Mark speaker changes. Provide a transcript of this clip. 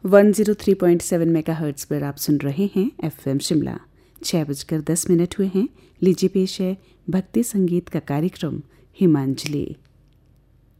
Speaker 1: 103.7 megahertz पर आप सुन रहे हैं एफएम शिमला। 6:10 हुए हैं। लीजिए पेश है भक्ति संगीत का कार्यक्रम हिमांजलि।